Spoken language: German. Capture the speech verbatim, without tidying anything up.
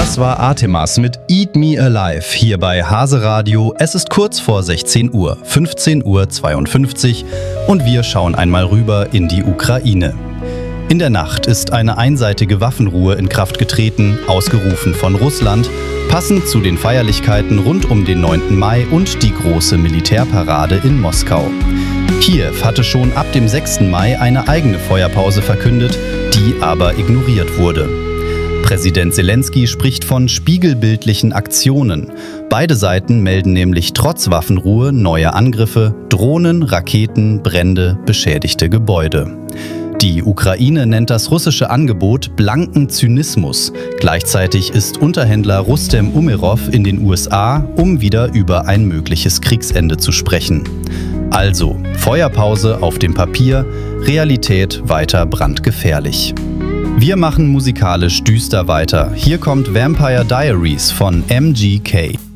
Das war Artemas mit Eat Me Alive hier bei Hase Radio. Es ist kurz vor sechzehn Uhr, fünfzehn Uhr zweiundfünfzig und wir schauen einmal rüber in die Ukraine. In der Nacht ist eine einseitige Waffenruhe in Kraft getreten, ausgerufen von Russland, passend zu den Feierlichkeiten rund um den neunten Mai und die große Militärparade in Moskau. Kiew hatte schon ab dem sechsten Mai eine eigene Feuerpause verkündet, die aber ignoriert wurde. Präsident Selenskyj spricht von spiegelbildlichen Aktionen. Beide Seiten melden nämlich trotz Waffenruhe neue Angriffe, Drohnen, Raketen, Brände, beschädigte Gebäude. Die Ukraine nennt das russische Angebot blanken Zynismus. Gleichzeitig ist Unterhändler Rustem Umerov in den U S A, um wieder über ein mögliches Kriegsende zu sprechen. Also, Feuerpause auf dem Papier, Realität weiter brandgefährlich. Wir machen musikalisch düster weiter. Hier kommt Vampire Diaries von M G K.